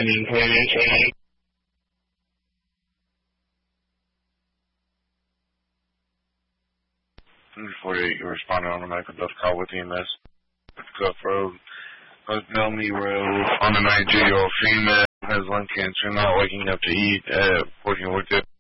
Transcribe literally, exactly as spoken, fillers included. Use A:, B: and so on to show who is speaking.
A: Listening, please.
B: forty-eight, you responded on a medical death call with E M S. Cuff Road, Melmy Road, on the nineteen-year-old female has lung cancer, not waking up to eat, uh, working with it.